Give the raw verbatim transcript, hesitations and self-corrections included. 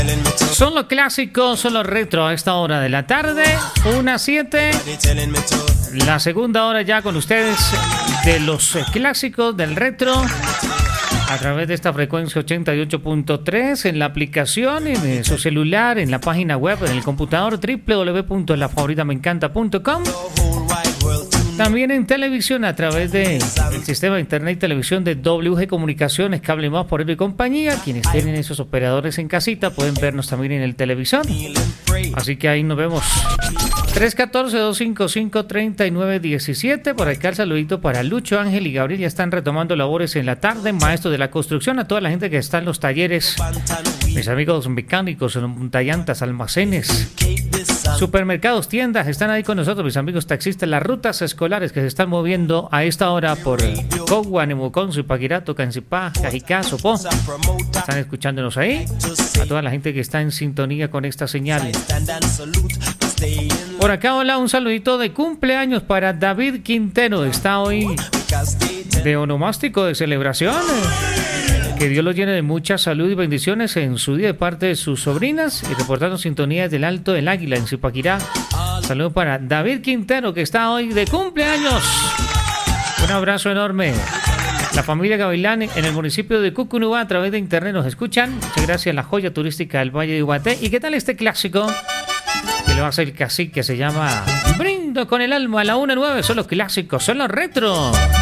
Son los clásicos, son los retro a esta hora de la tarde, una a siete. La segunda hora ya con ustedes de los clásicos del retro a través de esta frecuencia ochenta y ocho punto tres en la aplicación, en su celular, en la página web, en el computador doble u doble u doble u punto la favorita me encanta punto com. También en televisión a través del sistema de internet y televisión de W G Comunicaciones, Cable Más, Por Ebro y compañía. Quienes tienen esos operadores en casita pueden vernos también en el televisor. Así que ahí nos vemos. tres uno cuatro, dos cinco cinco, tres nueve uno siete. Por acá el saludito para Lucho, Ángel y Gabriel. Ya están retomando labores en la tarde. Maestros de la construcción, a toda la gente que está en los talleres. Mis amigos mecánicos, montallantas, almacenes, supermercados, tiendas, están ahí con nosotros. Mis amigos taxistas, las rutas escolares que se están moviendo a esta hora por Cogua, Nemucón, Zipaquirá, Cancipá, Cajicá, Sopó. Están escuchándonos ahí. A toda la gente que está en sintonía con esta señal. Por acá, hola, un saludito de cumpleaños para David Quintero. Está hoy de onomástico, de celebración. Que Dios lo llene de mucha salud y bendiciones en su día de parte de sus sobrinas y reportando sintonías del Alto del Águila en Zipaquirá. Saludos para David Quintero, que está hoy de cumpleaños. Un abrazo enorme. La familia Gavilán en el municipio de Cucunúa a través de internet nos escuchan. Muchas gracias a la joya turística del Valle de Ubaté. ¿Y qué tal este clásico que lo hace el cacique? Se llama Brindo con el alma a la una nueve. Son los clásicos, son los retro.